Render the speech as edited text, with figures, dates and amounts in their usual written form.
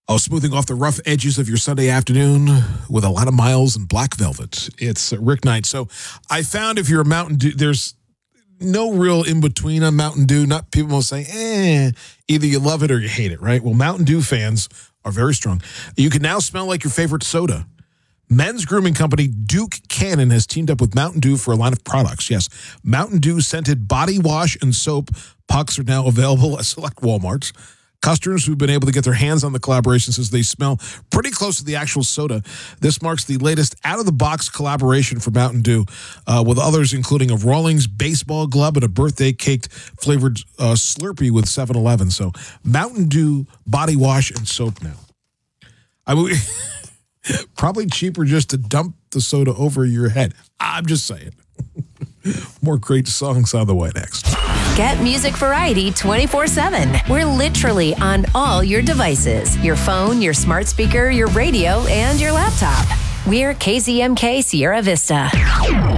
Oh, smoothing off the rough edges of your Sunday afternoon with a lot of miles and black velvet. It's Rick Knight. So I found if you're a Mountain Dew, there's no real in-between on Mountain Dew. Not people will say, either you love it or you hate it, right? Well, Mountain Dew fans are very strong. You can now smell like your favorite soda. Men's grooming company Duke Cannon has teamed up with Mountain Dew for a line of products. Yes, Mountain Dew scented body wash and soap pucks are now available at select Walmarts. Customers who've been able to get their hands on the collaboration says they smell pretty close to the actual soda. This marks the latest out-of-the-box collaboration for Mountain Dew, with others including a Rawlings baseball glove and a birthday cake-flavored Slurpee with 7-Eleven. So Mountain Dew body wash and soap now. I mean, probably cheaper just to dump the soda over your head. I'm just saying. More great songs on the way next. Get music variety 24/7. We're literally on all your devices. Your phone, your smart speaker, your radio, and your laptop. We're KZMK Sierra Vista.